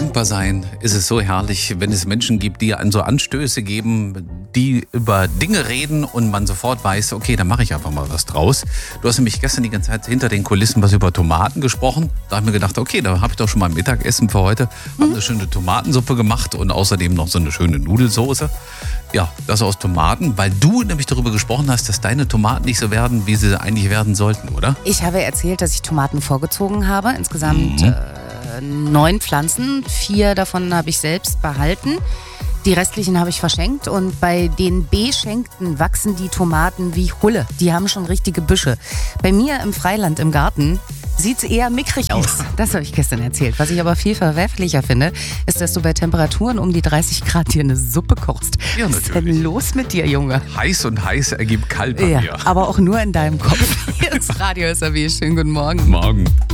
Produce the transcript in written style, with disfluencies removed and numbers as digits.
dankbar sein, ist es so herrlich, wenn es Menschen gibt, die einem so Anstöße geben, die über Dinge reden und man sofort weiß, okay, dann mache ich einfach mal was draus. Du hast nämlich gestern die ganze Zeit hinter den Kulissen was über Tomaten gesprochen. Da habe ich mir gedacht, okay, da habe ich doch schon mal Mittagessen für heute. Habe eine schöne Tomatensuppe gemacht und außerdem noch so eine schöne Nudelsoße. Ja, das aus Tomaten, weil du nämlich darüber gesprochen hast, dass deine Tomaten nicht so werden, wie sie eigentlich werden sollten, oder? Ich habe erzählt, dass ich Tomaten vorgezogen habe. Insgesamt 9 Pflanzen. 4 davon habe ich selbst behalten. Die restlichen habe ich verschenkt und bei den beschenkten wachsen die Tomaten wie Hulle. Die haben schon richtige Büsche. Bei mir im Freiland im Garten sieht es eher mickrig aus. Das habe ich gestern erzählt. Was ich aber viel verwerflicher finde, ist, dass du bei Temperaturen um die 30 Grad dir eine Suppe kochst. Ja, was ist denn los mit dir, Junge? Heiß und heiß ergibt kalt bei mir. Aber auch nur in deinem Kopf. Hier ist Radio SAW. Schönen guten Morgen. Morgen.